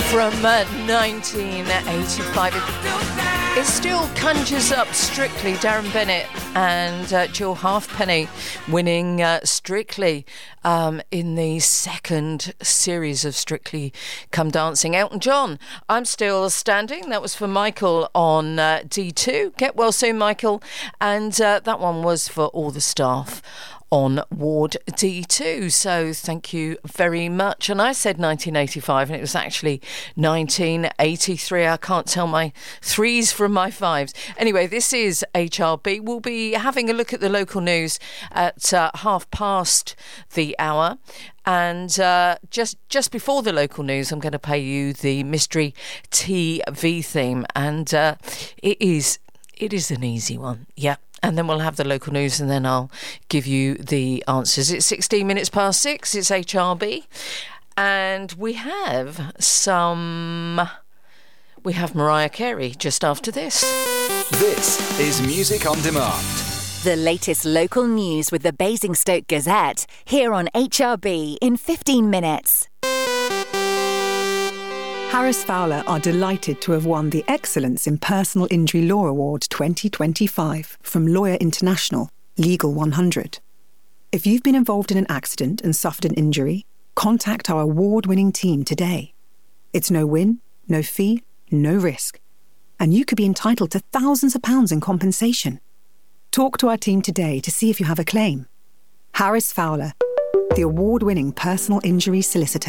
from 1985. It still conjures up Strictly, Darren Bennett and Jill Halfpenny winning Strictly in the second series of Strictly Come Dancing. Elton John, I'm Still Standing. That was for Michael on D2. Get well soon, Michael. And that one was for all the staff on Ward D2. So thank you very much. And I said 1985 and it was actually 1983. I can't tell my threes from my fives. Anyway, this is HRB. We'll be having a look at the local news at 5:30 the hour. And just before the local news, I'm going to play you the Mystery TV theme. And it is an easy one. Yeah. And then we'll have the local news and then I'll give you the answers. It's 16 minutes past 6. It's HRB. And we have Mariah Carey just after this. This is Music on Demand. The latest local news with the Basingstoke Gazette, here on HRB in 15 minutes. Harris Fowler are delighted to have won the Excellence in Personal Injury Law Award 2025 from Lawyer International, Legal 100. If you've been involved in an accident and suffered an injury, contact our award-winning team today. It's no win, no fee, no risk. And you could be entitled to thousands of pounds in compensation. Talk to our team today to see if you have a claim. Harris Fowler, the award-winning personal injury solicitor.